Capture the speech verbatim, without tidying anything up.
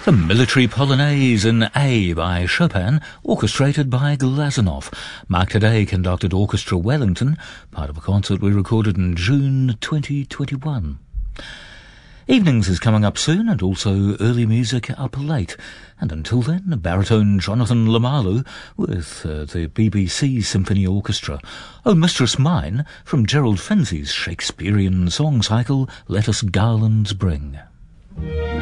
The Military Polonaise in A by Chopin, orchestrated by Glazunov. Mark Today conducted Orchestra Wellington, part of a concert we recorded in June twenty twenty-one. Evenings is coming up soon, and also early music up late. And until then, baritone Jonathan Lamalu with uh, the B B C Symphony Orchestra. Oh, Mistress Mine, from Gerald Finzi's Shakespearean song cycle, Let Us Garlands Bring.